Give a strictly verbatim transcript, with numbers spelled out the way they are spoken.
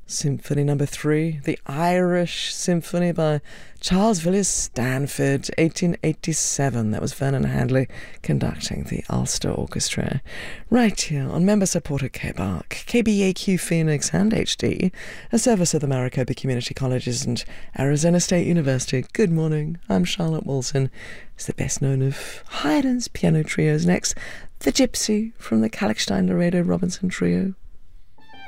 Symphony number three, the Irish Symphony by Charles Villiers Stanford, eighteen eighty-seven. That was Vernon Handley conducting the Ulster Orchestra. Right here on member-supported K B A R C, K B A Q Phoenix and H D, a service of the Maricopa Community Colleges and Arizona State University. Good morning, I'm Charlotte Wilson. It's the best known of Haydn's piano trios. Next, the Gypsy from the Kalkstein Laredo Robinson Trio.